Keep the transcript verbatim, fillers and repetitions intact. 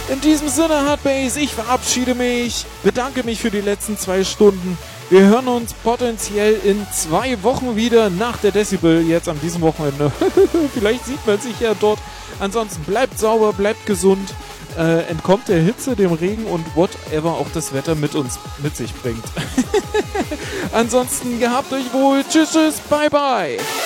In diesem Sinne, Hardbase, ich verabschiede mich, bedanke mich für die letzten zwei Stunden. Wir hören uns potenziell in zwei Wochen wieder nach der Decibel, jetzt an diesem Wochenende. Vielleicht sieht man sich ja dort. Ansonsten bleibt sauber, bleibt gesund, äh, entkommt der Hitze, dem Regen und whatever auch das Wetter mit uns mit sich bringt. Ansonsten gehabt euch wohl. Tschüss, tschüss, bye, bye.